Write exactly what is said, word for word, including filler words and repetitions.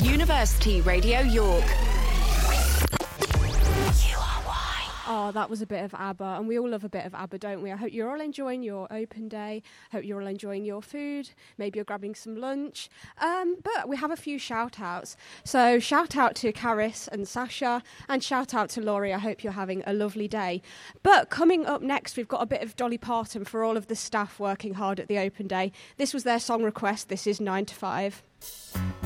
University Radio York. Oh, that was a bit of ABBA, and we all love a bit of ABBA, don't we? I hope you're all enjoying your open day. Hope you're all enjoying your food. Maybe you're grabbing some lunch. Um, but we have a few shout-outs. So shout out to Caris and Sasha, and shout out to Laurie. I hope you're having a lovely day. But coming up next, we've got a bit of Dolly Parton for all of the staff working hard at the open day. This was their song request. This is nine to five.